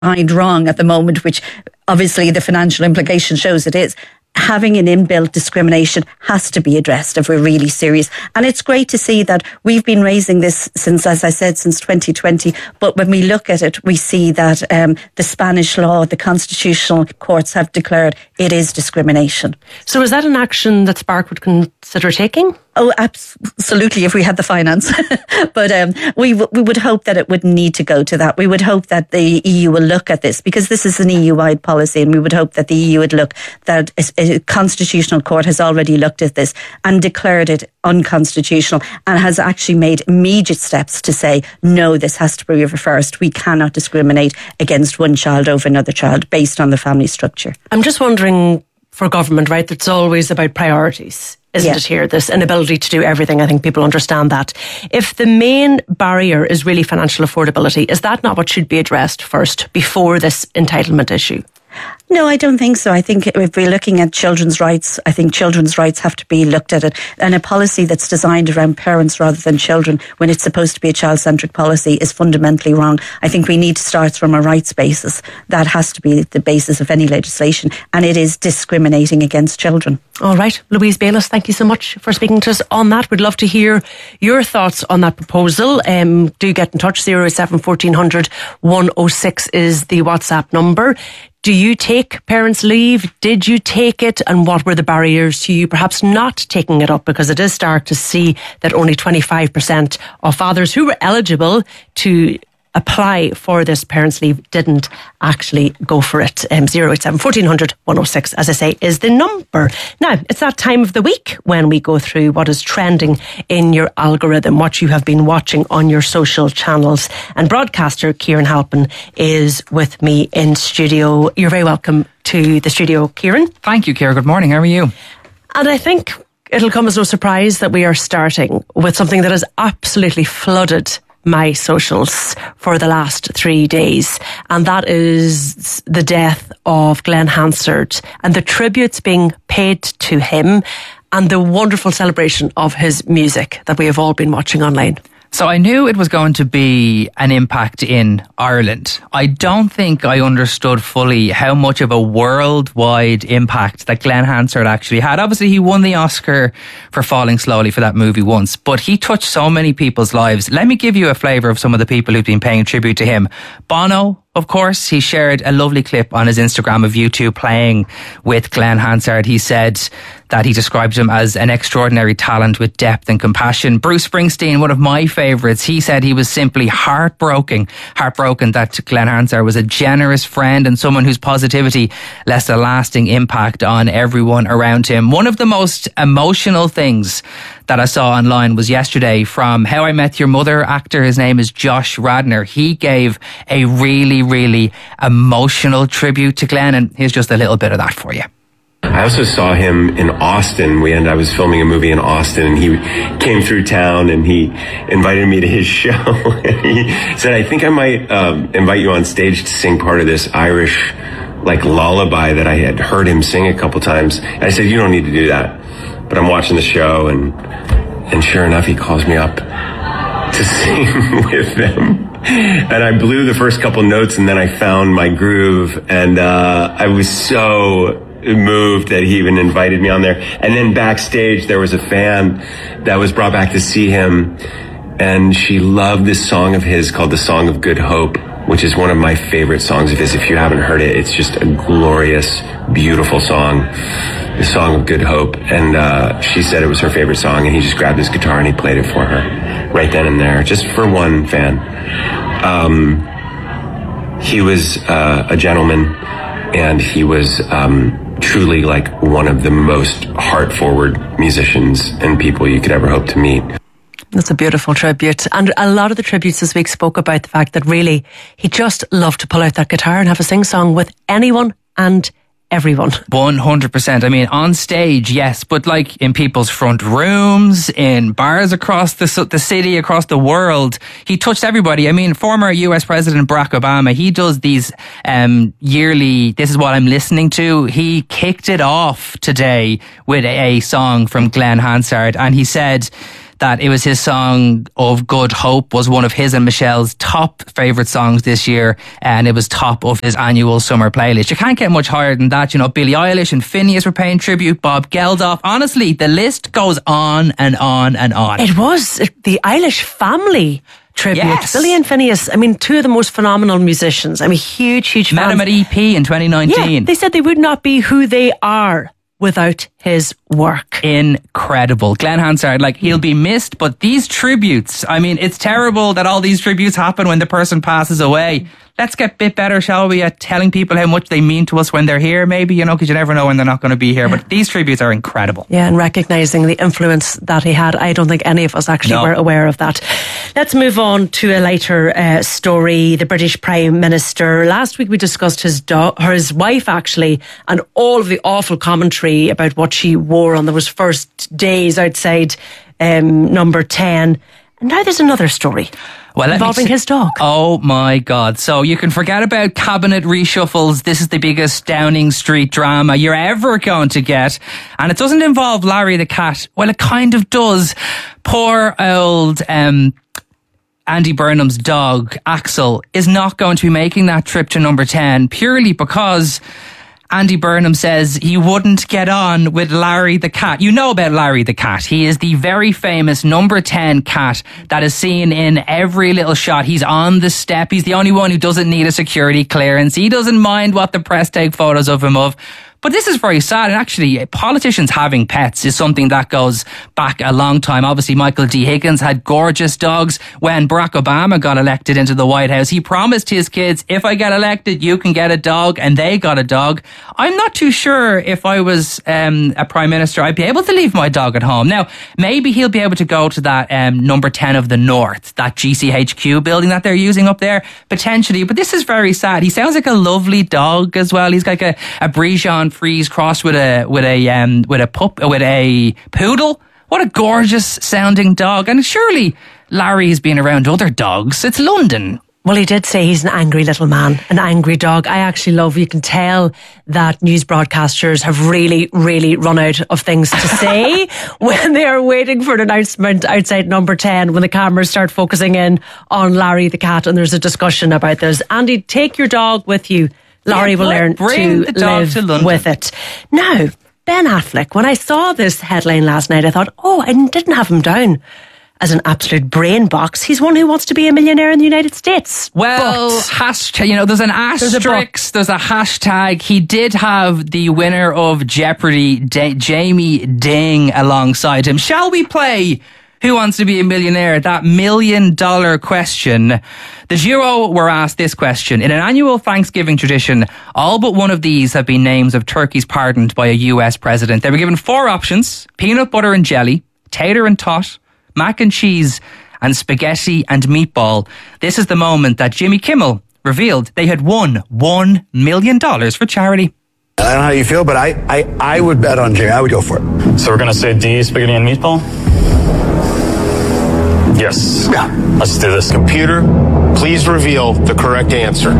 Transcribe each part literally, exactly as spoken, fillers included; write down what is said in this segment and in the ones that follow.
defined wrong at the moment, which obviously the financial implication shows it is. Having an inbuilt discrimination has to be addressed if we're really serious. And it's great to see that we've been raising this since, as I said, since twenty twenty. But when we look at it, we see that um, the Spanish law, the constitutional courts have declared it is discrimination. So is that an action that Spark would consider taking? Oh, absolutely, if we had the finance. But um, we w- we would hope that it wouldn't need to go to that. We would hope that the E U will look at this, because this is an E U-wide policy, and we would hope that the E U would look, that a, a constitutional court has already looked at this and declared it unconstitutional, and has actually made immediate steps to say, no, this has to be reversed. We cannot discriminate against one child over another child based on the family structure. I'm just wondering, for government, right, it's always about priorities, isn't yeah. it here? This inability to do everything. I think people understand that. If the main barrier is really financial affordability, is that not what should be addressed first before this entitlement issue? No, I don't think so. I think if we're looking at children's rights, I think children's rights have to be looked at it. And a policy that's designed around parents rather than children, when it's supposed to be a child-centric policy, is fundamentally wrong. I think we need to start from a rights basis. That has to be the basis of any legislation. And it is discriminating against children. All right. Louise Bayliss, thank you so much for speaking to us on that. We'd love to hear your thoughts on that proposal. Um, do get in touch. zero eight seven, fourteen hundred, one oh six is the WhatsApp number. Do you take parents' leave? Did you take it? And what were the barriers to you perhaps not taking it up? Because it is stark to see that only twenty-five percent of fathers who were eligible to apply for this parents' leave didn't actually go for it. Um, zero eight seven, fourteen hundred, one oh six, as I say, is the number. Now, it's that time of the week when we go through what is trending in your algorithm, what you have been watching on your social channels. And broadcaster Kieran Halpin is with me in studio. You're very welcome to the studio, Kieran. Thank you, Ciara. Good morning. How are you? And I think it'll come as no surprise that we are starting with something that has absolutely flooded my socials for the last three days, and that is the death of Glen Hansard and the tributes being paid to him and the wonderful celebration of his music that we have all been watching online. So I knew it was going to be an impact in Ireland. I don't think I understood fully how much of a worldwide impact that Glen Hansard actually had. Obviously, he won the Oscar for Falling Slowly for that movie once, but he touched so many people's lives. Let me give you a flavour of some of the people who've been paying tribute to him. Bono, of course, he shared a lovely clip on his Instagram of U two playing with Glen Hansard. He said that he described him as an extraordinary talent with depth and compassion. Bruce Springsteen, one of my favourites, he said he was simply heartbroken, heartbroken that Glen Hansard was a generous friend and someone whose positivity left a lasting impact on everyone around him. One of the most emotional things that I saw online was yesterday from How I Met Your Mother actor. His name is Josh Radnor. He gave a really, really emotional tribute to Glen, and here's just a little bit of that for you. I also saw him in Austin. We ended, I was filming a movie in Austin, and he came through town and he invited me to his show. And he said, I think I might um, invite you on stage to sing part of this Irish like lullaby that I had heard him sing a couple times. And I said, you don't need to do that. But I'm watching the show, and and sure enough, he calls me up to sing with them. And I blew the first couple notes, and then I found my groove, and uh, I was so moved that he even invited me on there. And then backstage, there was a fan that was brought back to see him, and she loved this song of his called The Song of Good Hope, which is one of my favorite songs of his. If you haven't heard it, it's just a glorious, beautiful song. The Song of Good Hope. And uh, she said it was her favorite song, and he just grabbed his guitar and he played it for her right then and there, just for one fan. Um, he was uh, a gentleman, and he was um, truly like one of the most heart-forward musicians and people you could ever hope to meet. That's a beautiful tribute. And a lot of the tributes this week spoke about the fact that really he just loved to pull out that guitar and have a sing-song with anyone and everyone. one hundred percent. I mean, on stage, yes, but like in people's front rooms, in bars across the, the city, across the world, he touched everybody. I mean, former U S President Barack Obama, he does these um, yearly, this is what I'm listening to. He kicked it off today with a, a song from Glen Hansard, and he said that it was his song of Good Hope was one of his and Michelle's top favourite songs this year, and it was top of his annual summer playlist. You can't get much higher than that. You know, Billie Eilish and Phineas were paying tribute, Bob Geldof. Honestly, the list goes on and on and on. It was the Eilish family tribute. Yes. Billy and Phineas, I mean, two of the most phenomenal musicians. I'm a huge, huge fan. Met him at E P in twenty nineteen. Yeah, they said they would not be who they are without his work. Incredible. Glenn Hansard, like, he'll be missed, but these tributes, I mean, it's terrible that all these tributes happen when the person passes away. Let's get a bit better, shall we, at telling people how much they mean to us when they're here, maybe, you know, because you never know when they're not going to be here. But these tributes are incredible. Yeah, and recognising the influence that he had. I don't think any of us actually No. were aware of that. Let's move on to a later uh, story. The British Prime Minister. Last week we discussed his do- or his wife, actually, and all of the awful commentary about what she wore on those first days outside um, number ten. And now there's another story. Well, let me involving t- his dog. Oh my God. So you can forget about cabinet reshuffles. This is the biggest Downing Street drama you're ever going to get. And it doesn't involve Larry the cat. Well, it kind of does. Poor old um, Andy Burnham's dog, Axel, is not going to be making that trip to number ten purely because Andy Burnham says he wouldn't get on with Larry the cat. You know about Larry the cat. He is the very famous number ten cat that is seen in every little shot. He's on the step. He's the only one who doesn't need a security clearance. He doesn't mind what the press take photos of him of. But this is very sad. And actually, politicians having pets is something that goes back a long time. Obviously, Michael D. Higgins had gorgeous dogs. When Barack Obama got elected into the White House, he promised his kids, if I get elected, you can get a dog. And they got a dog. I'm not too sure if I was um, a prime minister, I'd be able to leave my dog at home. Now, maybe he'll be able to go to that um, number ten of the North, that G C H Q building that they're using up there, potentially. But this is very sad. He sounds like a lovely dog as well. He's like a, a Bichon Frise crossed with a with a um, with a pup with a poodle. What a gorgeous sounding dog! And surely Larry's been around other dogs. It's London. Well, he did say he's an angry little man, an angry dog. I actually love, you can tell that news broadcasters have really, really run out of things to say when they are waiting for an announcement outside number ten, when the cameras start focusing in on Larry the cat and there's a discussion about this. Andy, take your dog with you. Laurie Yeah, will learn bring to the dog live to London. with it. Now, Ben Affleck, when I saw this headline last night, I thought, oh, I didn't have him down as an absolute brain box. He's one who wants to be a millionaire in the United States. Well, But- hashtag, you know, there's an There's a asterisk, there's a, hashtag. He did have the winner of Jeopardy, D- Jamie Ding, alongside him. Shall we play Who Wants to Be a Millionaire? That million dollar question. The duo were asked this question. In an annual Thanksgiving tradition, all but one of these have been names of turkeys pardoned by a U S president. They were given four options: peanut butter and jelly, tater and tot, mac and cheese, and spaghetti and meatball. This is the moment that Jimmy Kimmel revealed they had won one million dollars for charity. I don't know how you feel, but I, I, I would bet on Jimmy. I would go for it. So we're gonna say D, spaghetti and meatball? Yes. Yeah. Let's do this. Computer, please reveal the correct answer.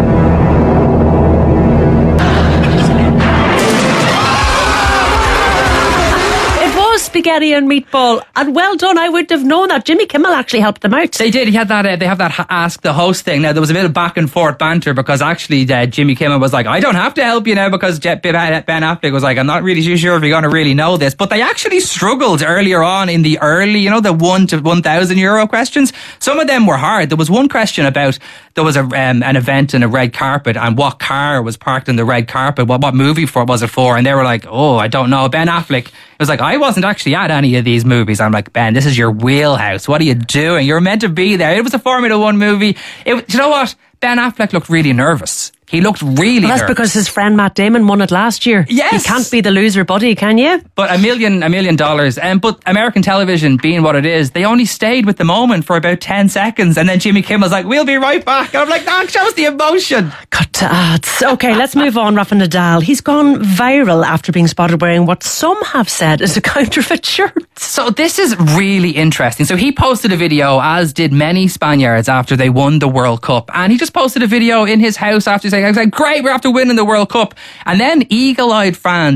Spaghetti and meatball, and well done. I wouldn't have known that. Jimmy Kimmel actually helped them out. They did. He had that. Uh, they have that ha- ask the host thing. Now there was a bit of back and forth banter because actually uh, Jimmy Kimmel was like, "I don't have to help you now," because Je- Ben Affleck was like, "I'm not really too sure if you're going to really know this." But they actually struggled earlier on in the early, you know, the one to one thousand euro questions. Some of them were hard. There was one question about there was a um, an event in a red carpet and what car was parked in the red carpet. What what movie for was it for? And they were like, "Oh, I don't know." Ben Affleck was like, "I wasn't actually at any of these movies." I'm like, Ben, this is your wheelhouse. What are you doing? You're meant to be there. It was a Formula One movie. It, you know what? Ben Affleck looked really nervous. He looked really Well, that's nervous. because his friend Matt Damon won it last year. Yes. You can't be the loser, buddy, can you? But a million, a million dollars. Um, but American television, being what it is, they only stayed with the moment for about ten seconds. And then Jimmy Kimmel's like, "We'll be right back." And I'm like, "That shows the emotion." Cut to ads. Okay, let's move on. Rafa Nadal. He's gone viral after being spotted wearing what some have said is a counterfeit shirt. So this is really interesting. So he posted a video, as did many Spaniards, after they won the World Cup. And he just posted a video in his house after saying, I was like, "Great, we're after winning the World Cup." And then eagle-eyed fans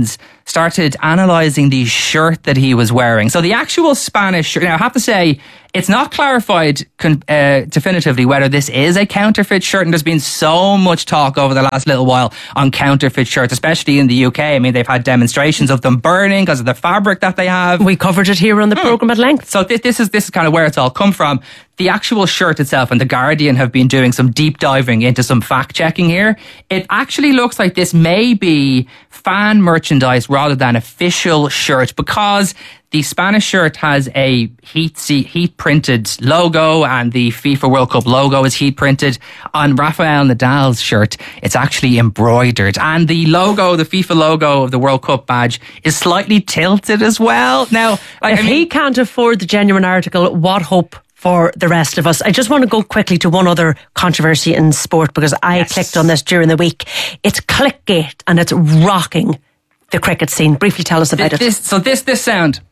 started analysing the shirt that he was wearing. So the actual Spanish shirt, now I have to say, it's not clarified uh, definitively whether this is a counterfeit shirt, and there's been so much talk over the last little while on counterfeit shirts, especially in the U K. I mean, they've had demonstrations of them burning because of the fabric that they have. We covered it here on the mm. programme at length. So this, this is this is kind of where it's all come from. The actual shirt itself, and The Guardian have been doing some deep diving into some fact checking here. It actually looks like this may be fan merchandise rather than official shirt, because the Spanish shirt has a heat heat printed logo, and the FIFA World Cup logo is heat printed. On Rafael Nadal's shirt, it's actually embroidered, and the logo, the FIFA logo of the World Cup badge, is slightly tilted as well. Now, like, if I mean, he can't afford the genuine article, what hope for the rest of us? I just want to go quickly to one other controversy in sport, because I yes. clicked on this during the week. It's Clickgate, and it's rocking the cricket scene. Briefly tell us about this, it. This, so this this sound.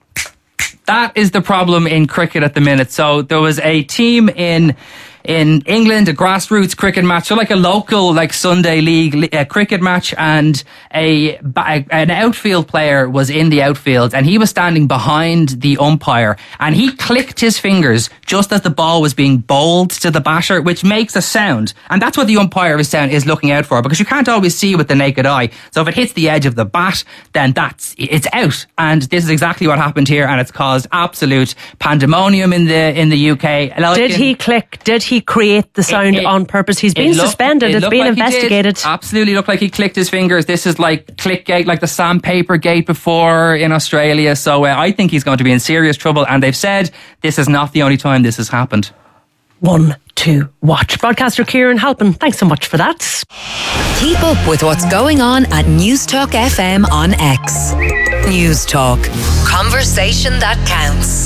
That is the problem in cricket at the minute. So there was a team in in England, a grassroots cricket match, so like a local, like Sunday league uh, cricket match, and a, a an outfield player was in the outfield, and he was standing behind the umpire, and he clicked his fingers just as the ball was being bowled to the batter, which makes a sound, and that's what the umpire is sound is looking out for, because you can't always see with the naked eye. So if it hits the edge of the bat, then that's it's out, and this is exactly what happened here, and it's caused absolute pandemonium in the in the U K. Like did in, he click? Did he create the sound it, it, on purpose? He's been it looked, suspended. it It's been like investigated. Absolutely looked like he clicked his fingers. This is like Clickgate, like the Sandpaper Gate before in Australia. So uh, I think he's going to be in serious trouble. And they've said this is not the only time this has happened. One to watch. Broadcaster Kieran Halpin, thanks so much for that. Keep up with what's going on at Newstalk F M on X. Newstalk. Conversation that counts.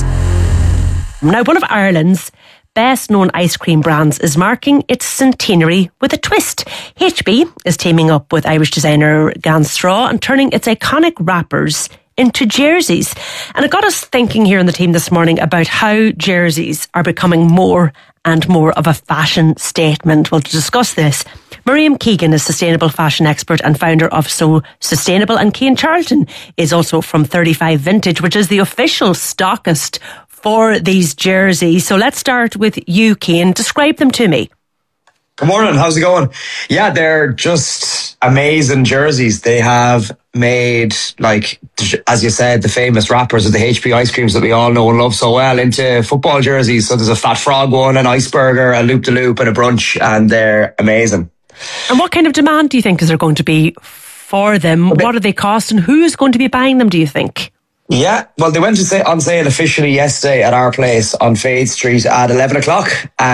Now, one of Ireland's best known ice cream brands is marking its centenary with a twist. H B is teaming up with Irish designer Gans Straw and turning its iconic wrappers into jerseys. And it got us thinking here in the team this morning about how jerseys are becoming more and more of a fashion statement. Well, to discuss this, Miriam Keegan is sustainable fashion expert and founder of So Sustainable, and Cian Charlton is also from thirty-five Vintage, which is the official stockist for these jerseys. So let's start with you, Cian. Describe them to me. Good morning. How's it going? Yeah, they're just amazing jerseys. They have made, like, as you said, the famous wrappers of the H P ice creams that we all know and love so well into football jerseys. So there's a Fat Frog one, an Iceberger, a Loop de Loop, and a Brunch, and they're amazing. And what kind of demand do you think is there going to be for them? What do they cost, and who's going to be buying them, do you think? Yeah, well, they went to say on sale officially yesterday at our place on Fade Street at eleven o'clock,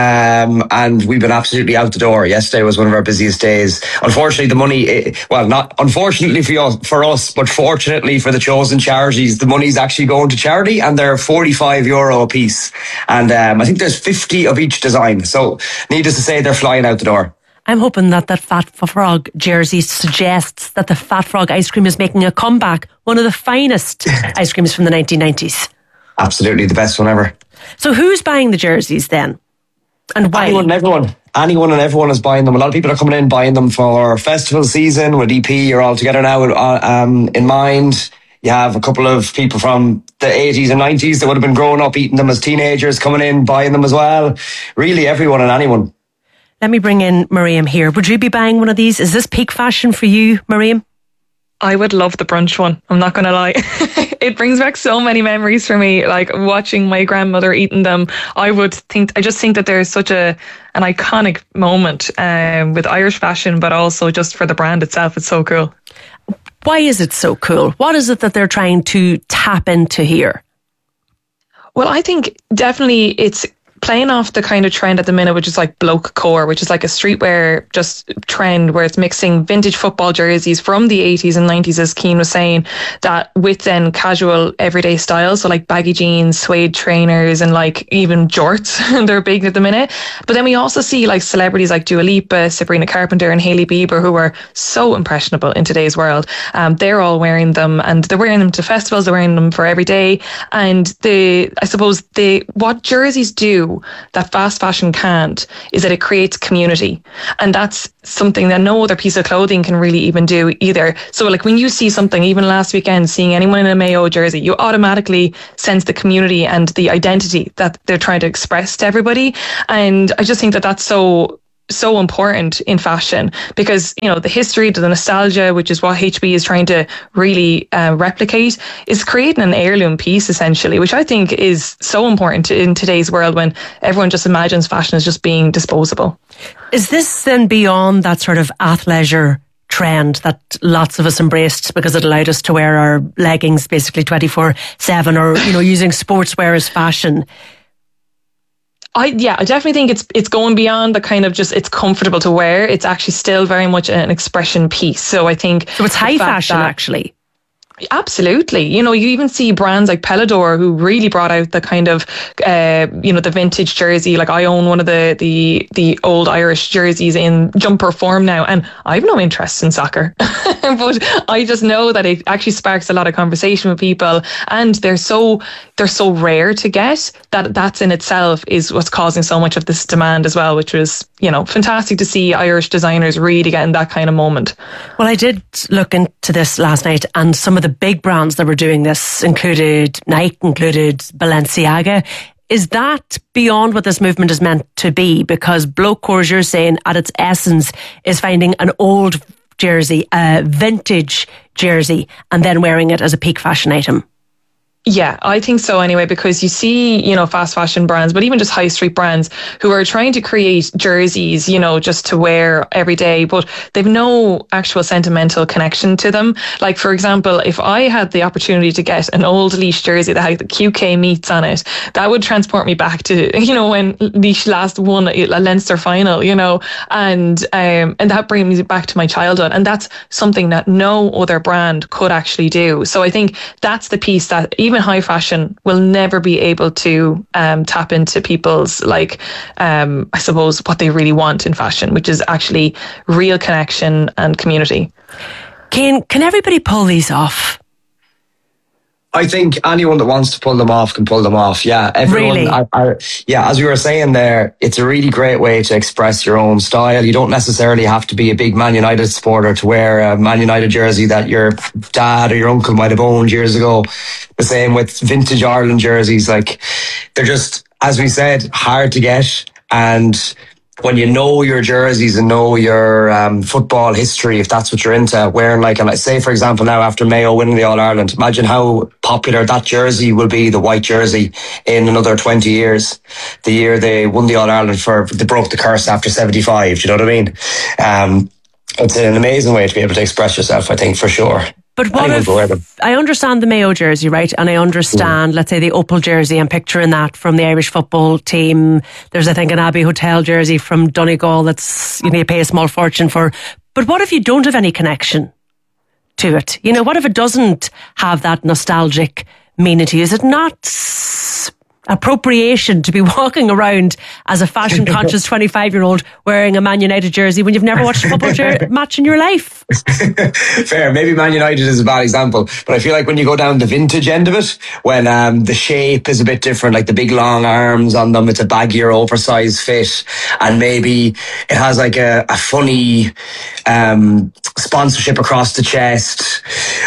um, and we've been absolutely out the door. Yesterday was one of our busiest days. Unfortunately, the money, well, not unfortunately for us, for us, but fortunately for the chosen charities, the money's actually going to charity, and they're forty-five euro a piece. And um, I think there's fifty of each design. So needless to say, they're flying out the door. I'm hoping that that Fat Frog jersey suggests that the Fat Frog ice cream is making a comeback. One of the finest ice creams from the nineteen nineties. Absolutely, the best one ever. So who's buying the jerseys then? And why? Anyone and everyone. Anyone and everyone is buying them. A lot of people are coming in buying them for festival season with E P. You're all together now um, in mind. You have a couple of people from the eighties and nineties that would have been growing up eating them as teenagers coming in buying them as well. Really, everyone and anyone. Let me bring in Miriam here. Would you be buying one of these? Is this peak fashion for you, Miriam? I would love the brunch one. I'm not going to lie. It brings back so many memories for me, like watching my grandmother eating them. I would think, I just think that there's such a an iconic moment um, with Irish fashion, but also just for the brand itself. It's so cool. Why is it so cool? What is it that they're trying to tap into here? Well, I think definitely it's playing off the kind of trend at the minute, which is like bloke core, which is like a streetwear just trend where it's mixing vintage football jerseys from the eighties and nineties, as Cian was saying, that with then casual everyday styles. So like baggy jeans, suede trainers, and like even jorts. They're big at the minute. But then we also see like celebrities like Dua Lipa, Sabrina Carpenter, and Hailey Bieber, who are so impressionable in today's world. Um, they're all wearing them, and they're wearing them to festivals. They're wearing them for every day. And the, I suppose the what jerseys do do that fast fashion can't is that it creates community. And that's something that no other piece of clothing can really even do either. So like when you see something, even last weekend, seeing anyone in a Mayo jersey, you automatically sense the community and the identity that they're trying to express to everybody. And I just think that that's so so important in fashion, because you know the history, the nostalgia, which is what H B is trying to really uh, replicate, is creating an heirloom piece essentially, which I think is so important in today's world when everyone just imagines fashion as just being disposable. Is this then beyond that sort of athleisure trend that lots of us embraced because it allowed us to wear our leggings basically twenty-four seven, or you know using sportswear as fashion? I yeah, I definitely think it's it's going beyond the kind of just it's comfortable to wear. It's actually still very much an expression piece. So I think so. It's high fashion, actually. Absolutely. You know, you even see brands like Pelador who really brought out the kind of, uh, you know, the vintage jersey. Like I own one of the, the, the old Irish jerseys in jumper form now, and I have no interest in soccer. But I just know that it actually sparks a lot of conversation with people, and they're so they're so rare to get that that's in itself is what's causing so much of this demand as well, which was, you know, fantastic to see Irish designers really getting that kind of moment. Well, I did look into this last night, and some of the big brands that were doing this included Nike, included Balenciaga. Is that beyond what this movement is meant to be? Because Bloke Core, as you're saying, at its essence is finding an old jersey, a vintage jersey, and then wearing it as a peak fashion item. Yeah, I think so anyway, because you see, you know, fast fashion brands, but even just high street brands who are trying to create jerseys, you know, just to wear every day, but they've no actual sentimental connection to them. Like, for example, if I had the opportunity to get an old Laois jersey that had the Q K meets on it, that would transport me back to, you know, when Laois last won a Leinster final, you know, and um, and that brings me back to my childhood. And that's something that no other brand could actually do. So I think that's the piece that even Even high fashion will never be able to um, tap into people's, like, um, I suppose, what they really want in fashion, which is actually real connection and community. Can, can everybody pull these off? I think anyone that wants to pull them off can pull them off. Yeah, everyone. Really? I, I, yeah, as we were saying there, it's a really great way to express your own style. You don't necessarily have to be a big Man United supporter to wear a Man United jersey that your dad or your uncle might have owned years ago. The same with vintage Ireland jerseys. Like, they're just, as we said, hard to get. And when you know your jerseys and know your um, football history, if that's what you're into, wearing like, and say for example now after Mayo winning the All-Ireland, imagine how popular that jersey will be, the white jersey, in another twenty years. The year they won the All-Ireland, for they broke the curse after seventy-five, do you know what I mean? Um, it's an amazing way to be able to express yourself, I think, for sure. But what if, I understand the Mayo jersey, right? And I understand, mm. let's say, the Opal jersey. I'm picturing that from the Irish football team. There's, I think, an Abbey Hotel jersey from Donegal that's, you know, you pay a small fortune for. But what if you don't have any connection to it? You know, what if it doesn't have that nostalgic meaning to you? Is it not appropriation to be walking around as a fashion conscious twenty-five year old wearing a Man United jersey when you've never watched a football jer- match in your life? Fair, maybe Man United is a bad example, but I feel like when you go down the vintage end of it, when um, the shape is a bit different, like the big long arms on them, it's a baggier oversized fit, and maybe it has like a, a funny um, sponsorship across the chest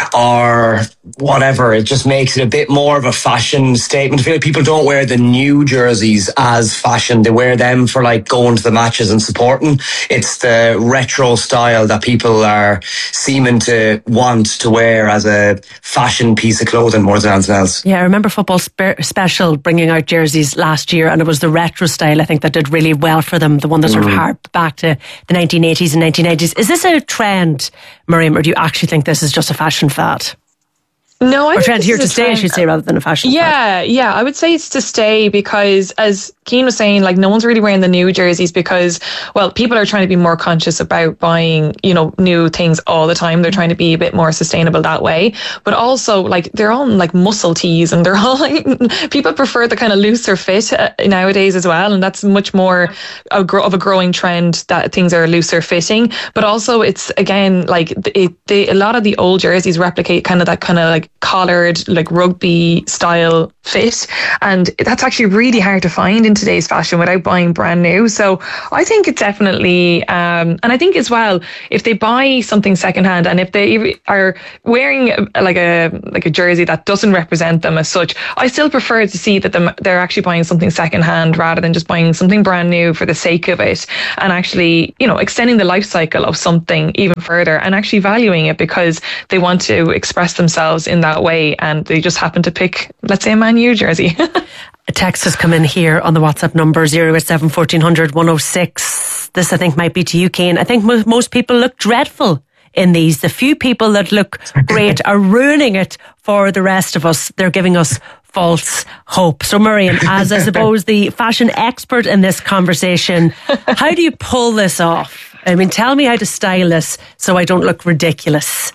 or whatever, it just makes it a bit more of a fashion statement. I feel like people don't wear the new jerseys as fashion. They wear them for like going to the matches and supporting. It's the retro style that people are seeming to want to wear as a fashion piece of clothing more than anything else. Yeah, I remember Football Spe- Special bringing out jerseys last year, and it was the retro style, I think, that did really well for them, the one that sort mm. of harped back to the nineteen eighties and nineteen nineties. Is this a trend, Miriam, or do you actually think this is just a fashion fad? No, I or trend here to stay, I should say, rather than a fashion Yeah, fad. yeah, I would say it's to stay because, as Cian was saying, like, no one's really wearing the new jerseys because, well, people are trying to be more conscious about buying, you know, new things all the time. They're trying to be a bit more sustainable that way. But also, like, they're all like muscle tees, and they're all like, people prefer the kind of looser fit uh, nowadays as well. And that's much more a gro- of a growing trend that things are looser fitting. But also, it's again, like, it, they, a lot of the old jerseys replicate kind of that kind of like collared, like rugby style fit. And that's actually really hard to find in in today's fashion without buying brand new. So I think it's definitely, um, and I think as well, if they buy something secondhand and if they are wearing a, like a like a jersey that doesn't represent them as such, I still prefer to see that them, they're actually buying something secondhand rather than just buying something brand new for the sake of it, and actually, you know, extending the life cycle of something even further and actually valuing it because they want to express themselves in that way and they just happen to pick, let's say, a Man U jersey. A text has come in here on the WhatsApp number zero eight seven, fourteen hundred, one oh six. This, I think, might be to you, Cian. I think most, most people look dreadful in these. The few people that look great are ruining it for the rest of us. They're giving us false hope. So, Miriam, as I suppose the fashion expert in this conversation, how do you pull this off? I mean, tell me how to style this so I don't look ridiculous.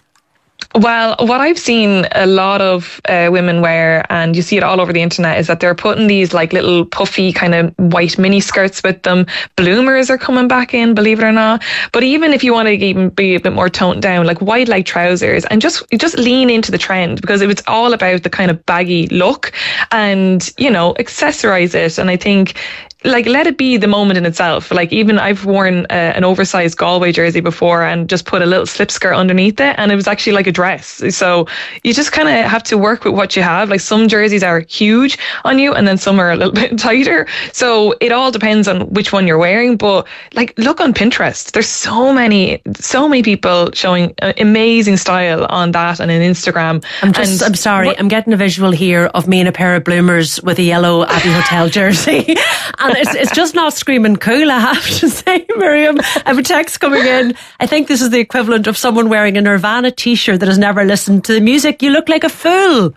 Well, what I've seen a lot of uh, women wear, and you see it all over the internet, is that they're putting these like little puffy kind of white mini skirts with them. Bloomers are coming back in, believe it or not. But even if you want to even be a bit more toned down, like wide leg trousers, and just just lean into the trend, because it's all about the kind of baggy look, and, you know, accessorize it. And I think, like, let it be the moment in itself. Like, even I've worn uh, an oversized Galway jersey before and just put a little slip skirt underneath it, and it was actually like a dress. So you just kind of have to work with what you have. Like, some jerseys are huge on you and then some are a little bit tighter. So it all depends on which one you're wearing. But like, look on Pinterest. There's so many, so many people showing amazing style on that and on Instagram. I'm just, and I'm sorry, what, I'm getting a visual here of me in a pair of bloomers with a yellow Abbey Hotel jersey. And it's, it's just not screaming cool, I have to say, Miriam. I have a text coming in. I think this is the equivalent of someone wearing a Nirvana t-shirt that has never listened to the music. You look like a fool.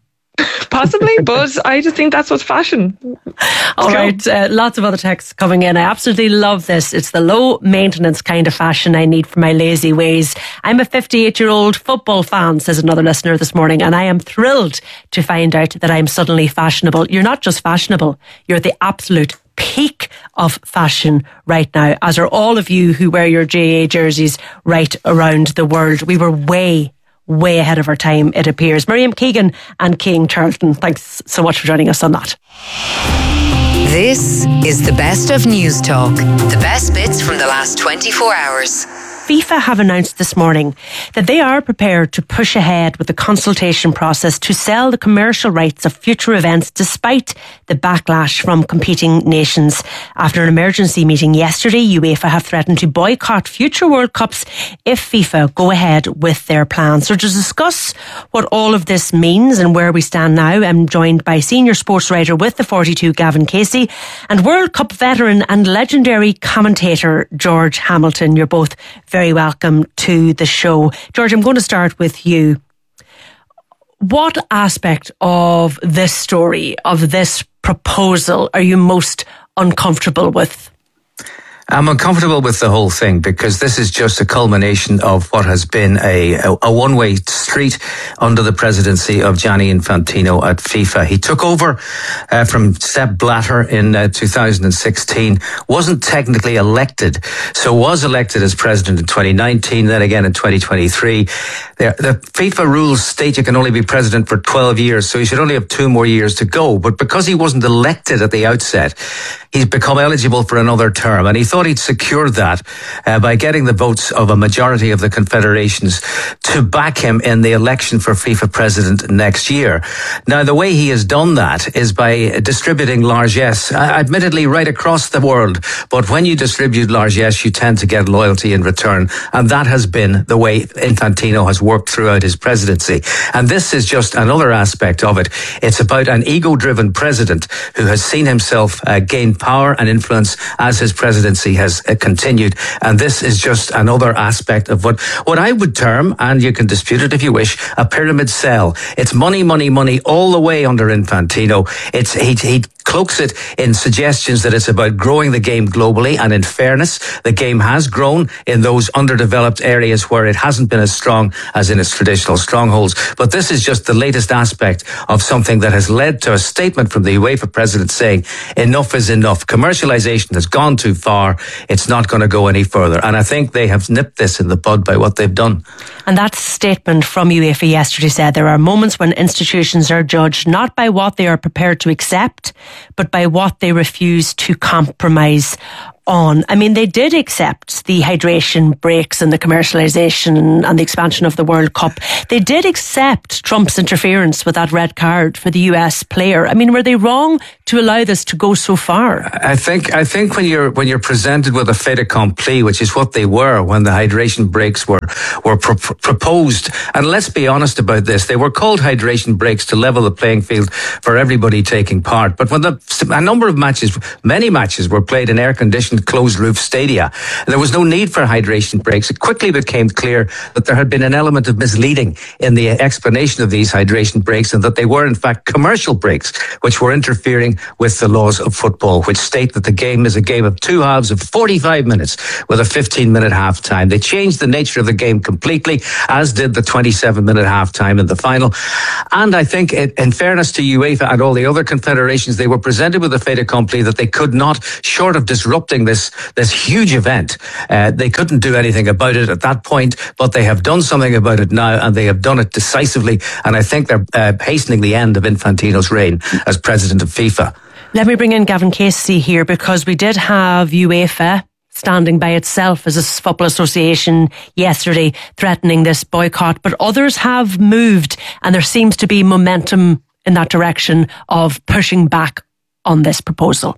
Possibly, but I just think that's what's fashion. All right, uh, lots of other texts coming in. I absolutely love this. It's the low maintenance kind of fashion I need for my lazy ways. I'm a fifty-eight year old football fan, says another listener this morning, and I am thrilled to find out that I'm suddenly fashionable. You're not just fashionable, you're the absolute peak of fashion right now, as are all of you who wear your J A jerseys right around the world. We were way way ahead of our time, it appears. Miriam Keegan and Cian Charlton, thanks so much for joining us on that. This is the best of News Talk. The best bits from the last twenty-four hours. FIFA have announced this morning that they are prepared to push ahead with the consultation process to sell the commercial rights of future events despite the backlash from competing nations. After an emergency meeting yesterday, UEFA have threatened to boycott future World Cups if FIFA go ahead with their plans. So to discuss what all of this means and where we stand now, I'm joined by senior sports writer with the forty-two, Gavin Casey, and World Cup veteran and legendary commentator, George Hamilton. You're both very Very welcome to the show. George, I'm going to start with you. What aspect of this story, of this proposal, are you most uncomfortable with? I'm uncomfortable with the whole thing because this is just a culmination of what has been a, a, a one-way street under the presidency of Gianni Infantino at FIFA. He took over uh, from Sepp Blatter in uh, two thousand sixteen, wasn't technically elected, so was elected as president in twenty nineteen, then again in twenty twenty-three. The, the FIFA rules state you can only be president for twelve years, so he should only have two more years to go. But because he wasn't elected at the outset, he's become eligible for another term, and he thought he'd secured that uh, by getting the votes of a majority of the confederations to back him in the election for FIFA president next year. Now, the way he has done that is by distributing largesse, uh, admittedly right across the world, but when you distribute largesse, you tend to get loyalty in return, and that has been the way Infantino has worked throughout his presidency. And this is just another aspect of it. It's about an ego-driven president who has seen himself uh, gain power and influence as his presidency has uh, continued. And this is just another aspect of what, what I would term, and you can dispute it if you wish, a pyramid sell. It's money, money, money all the way under Infantino. It's he, he cloaks it in suggestions that it's about growing the game globally, and in fairness, the game has grown in those underdeveloped areas where it hasn't been as strong as in its traditional strongholds. But this is just the latest aspect of something that has led to a statement from the UEFA president saying enough is enough. Commercialization has gone too far. It's not going to go any further. And I think they have nipped this in the bud by what they've done. And that statement from UEFA yesterday said there are moments when institutions are judged not by what they are prepared to accept, but by what they refuse to compromise on. I mean, they did accept the hydration breaks and the commercialisation and the expansion of the World Cup. They did accept Trump's interference with that red card for the U S player. I mean, were they wrong to allow this to go so far? I think I think when you're when you're presented with a fait accompli, which is what they were when the hydration breaks were were pro- proposed, and let's be honest about this, they were called hydration breaks to level the playing field for everybody taking part. But when the a number of matches, many matches, were played in air-conditioned closed-roof stadia, there was no need for hydration breaks. It quickly became clear that there had been an element of misleading in the explanation of these hydration breaks, and that they were in fact commercial breaks, which were interfering with the laws of football, which state that the game is a game of two halves of forty-five minutes with a fifteen minute half time. They changed the nature of the game completely, as did the twenty-seven minute half time in the final. And I think, it, in fairness to UEFA and all the other confederations, they were presented with a fait accompli that they could not, short of disrupting this, this huge event, uh, they couldn't do anything about it at that point, but they have done something about it now, and they have done it decisively. And I think they're uh, hastening the end of Infantino's reign as president of FIFA. Let me bring in Gavin Casey here, because we did have UEFA standing by itself as a football association yesterday threatening this boycott, but others have moved, and there seems to be momentum in that direction of pushing back on this proposal.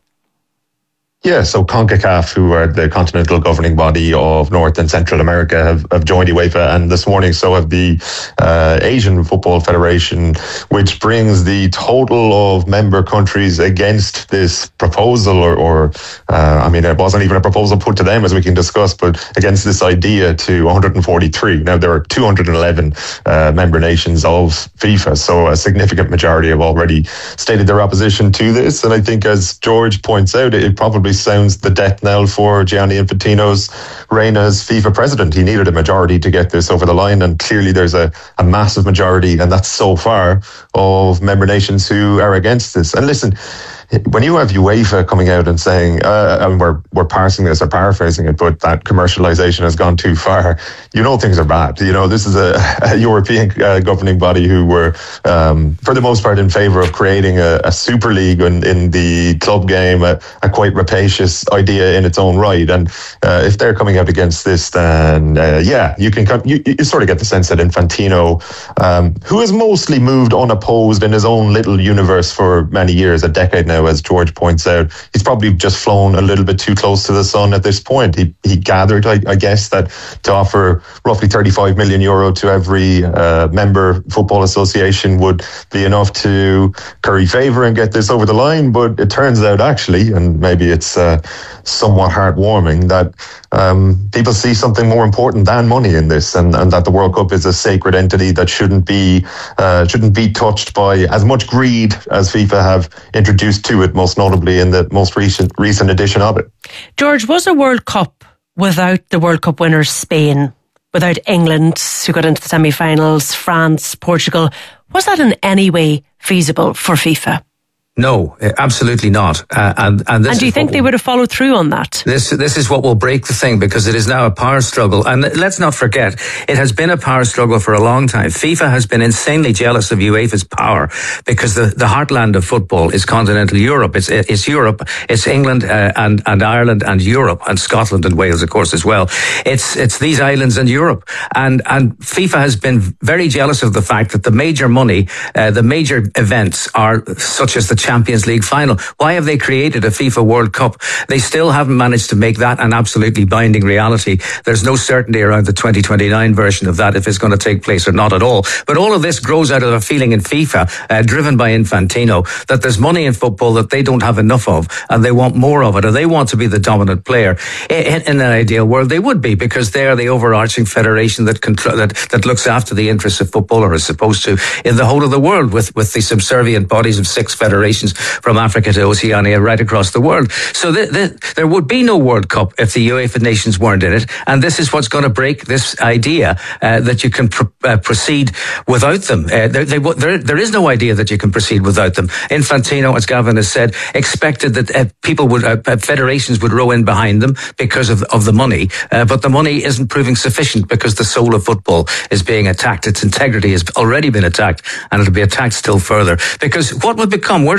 Yeah, so CONCACAF, who are the continental governing body of North and Central America, have, have joined UEFA, and this morning so have the uh, Asian Football Federation, which brings the total of member countries against this proposal, or, or uh, I mean, it wasn't even a proposal put to them, as we can discuss, but against this idea, to one hundred forty-three. Now, there are two hundred eleven uh, member nations of FIFA, so a significant majority have already stated their opposition to this, and I think, as George points out, it probably sounds the death knell for Gianni Infantino's reign as FIFA president. He needed a majority to get this over the line, and clearly there's a, a massive majority, and that's so far, of member nations who are against this. And listen, when you have UEFA coming out and saying, uh, and we're we're parsing this or paraphrasing it, but that commercialization has gone too far, you know things are bad. You know, this is a, a European uh, governing body who were, um, for the most part, in favour of creating a, a super league in, in the club game, a, a quite rapacious idea in its own right. And uh, if they're coming out against this, then uh, yeah, you can come, you, you sort of get the sense that Infantino, um, who has mostly moved unopposed in his own little universe for many years, a decade now, as George points out, he's probably just flown a little bit too close to the sun at this point. He he gathered, I, I guess, that to offer roughly thirty-five million euro to every uh, member football association would be enough to curry favour and get this over the line. But it turns out, actually, and maybe it's uh, somewhat heartwarming, that um, people see something more important than money in this, and, and that the World Cup is a sacred entity that shouldn't be uh, shouldn't be touched by as much greed as FIFA have introduced to it, most notably in the most recent recent edition of it. George, was a World Cup without the World Cup winners Spain, without England, who got into the semi-finals, France, Portugal, was that in any way feasible for FIFA? No, absolutely not. Uh, and and, this and do you think they would have followed through on that? This this is what will break the thing, because it is now a power struggle. And let's not forget, it has been a power struggle for a long time. FIFA has been insanely jealous of UEFA's power, because the, the heartland of football is continental Europe. It's it's Europe. It's England uh, and and Ireland and Europe, and Scotland and Wales, of course, as well. It's it's these islands and Europe. And and FIFA has been very jealous of the fact that the major money, uh, the major events are such as the Champions League final. Why have they created a FIFA World Cup? They still haven't managed to make that an absolutely binding reality. There's no certainty around the twenty twenty-nine version of that, if it's going to take place or not at all. But all of this grows out of a feeling in FIFA, uh, driven by Infantino, that there's money in football that they don't have enough of, and they want more of it, or they want to be the dominant player. In, in an ideal world, they would be, because they're the overarching federation that, contr- that that looks after the interests of football, or is supposed to, in the whole of the world, with, with the subservient bodies of six federations from Africa to Oceania, right across the world. So the, the, there would be no World Cup if the UEFA nations weren't in it. And this is what's going to break this idea uh, that you can pr- uh, proceed without them. Uh, they, they, there, there is no idea that you can proceed without them. Infantino, as Gavin has said, expected that uh, people would, uh, federations would row in behind them because of, of the money. Uh, but the money isn't proving sufficient, because the soul of football is being attacked. Its integrity has already been attacked, and it'll be attacked still further. Because what would become, where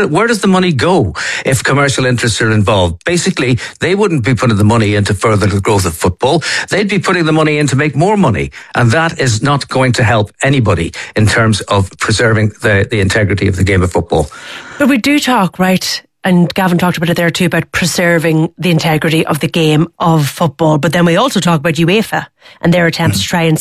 do, where does the money go if commercial interests are involved? Basically, they wouldn't be putting the money into further the growth of football. They'd be putting the money in to make more money. And that is not going to help anybody in terms of preserving the, the integrity of the game of football. But we do talk, right? And Gavin talked about it there too, about preserving the integrity of the game of football. But then we also talk about UEFA and their attempts mm. to try and